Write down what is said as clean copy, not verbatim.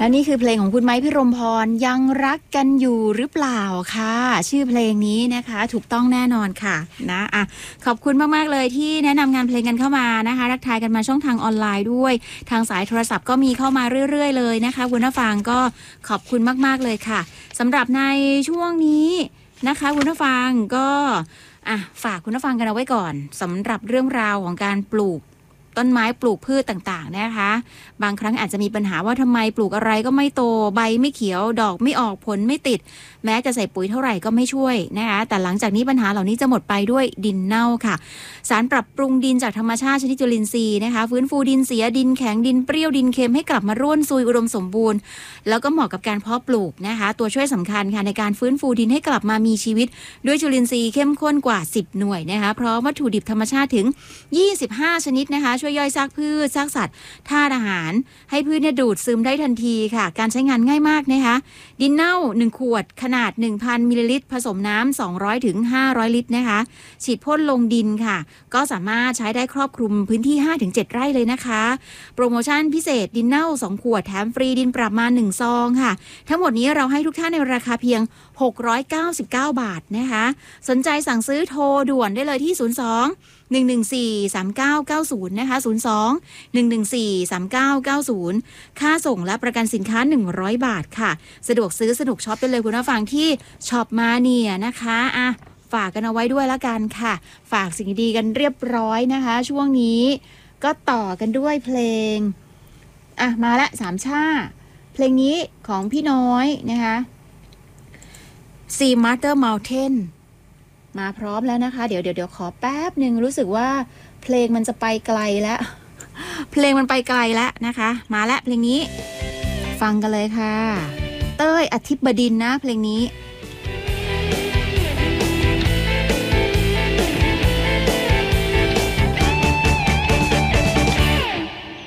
และนี่คือเพลงของคุณไม้พิรมพรยังรักกันอยู่หรือเปล่าค่ะชื่อเพลงนี้นะคะถูกต้องแน่นอนค่ะนะขอบคุณมากๆเลยที่แนะนำงานเพลงกันเข้ามานะคะทักทายกันมาช่องทางออนไลน์ด้วยทางสายโทรศัพท์ก็มีเข้ามาเรื่อยๆเลยนะคะคุณผู้ฟังก็ขอบคุณมากๆเลยค่ะสำหรับในช่วงนี้นะคะคุณผู้ฟังก็ฝากคุณผู้ฟังกันเอาไว้ก่อนสำหรับเรื่องราวของการปลูกต้นไม้ปลูกพืชต่างๆนะคะบางครั้งอาจจะมีปัญหาว่าทำไมปลูกอะไรก็ไม่โตใบไม่เขียวดอกไม่ออกผลไม่ติดแม้จะใส่ปุ๋ยเท่าไหร่ก็ไม่ช่วยนะคะแต่หลังจากนี้ปัญหาเหล่านี้จะหมดไปด้วยดินเน่าค่ะสารปรับปรุงดินจากธรรมชาติชนิดจุลินทรีย์นะคะฟื้นฟูดินเสียดินแข็งดินเปรี้ยวดินเค็มให้กลับมาร่วนซุยอุดมสมบูรณ์แล้วก็เหมาะกับการเพาะปลูกนะคะตัวช่วยสำคัญค่ะในการฟื้นฟูดินให้กลับมามีชีวิตด้วยจุลินทรีย์เข้มข้นกว่า10หน่วยนะคะเพราะวัตถุดิบธรรมชาติถึง25ชนิดนะคะช่วยย่อยซากพืชซากสัตว์ธาตุอาหารให้พืชเนี่ยดูดซึมได้ทันทีค่ะการใช้งานง่ายมากนะคะดินเน่า1ขวดขนาด 1,000 มิลลิลิตรผสมน้ำ200ถึง500ลิตรนะคะฉีดพ่นลงดินค่ะก็สามารถใช้ได้ครอบคลุมพื้นที่ 5-7 ไร่เลยนะคะโปรโมชั่นพิเศษดินเน่า2ขวดแถมฟรีดินปรับมา1ซองค่ะทั้งหมดนี้เราให้ทุกท่านในราคาเพียง699 บาทนะคะสนใจสั่งซื้อโทรด่วนได้เลยที่02-114-3990นะคะ02-114-3990ค่าส่งและประกันสินค้า100บาทค่ะสะดวกซื้อสนุกช็อปไปเลยคุณผู้ฟังที่ช็อปมาเนี่ยนะคะฝากกันเอาไว้ด้วยละกันค่ะฝากสิ่งดีกันเรียบร้อยนะคะช่วงนี้ก็ต่อกันด้วยเพลงมาละสามชาเพลงนี้ของพี่น้อยนะคะSea Mother Mountain มาพร้อมแล้วนะคะเดี๋ยวขอแป๊บหนึ่งรู้สึกว่าเพลงมันจะไปไกลแล้ว เพลงมันไปไกลแล้วนะคะมาแล้วเพลงนี้ฟังกันเลยค่ะเต้ยอธิบดินทร์นะเพลงนี้